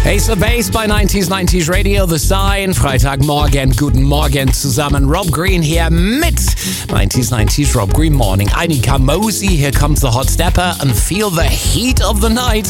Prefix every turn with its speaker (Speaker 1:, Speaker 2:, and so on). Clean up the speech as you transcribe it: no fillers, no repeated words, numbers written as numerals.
Speaker 1: Ace of Base bei 90s Radio, The Sign. Freitagmorgen, guten Morgen zusammen. Rob Green hier mit 90s Rob Green Morning. Annika Mosey, here comes the hot stepper and feel the heat of the night.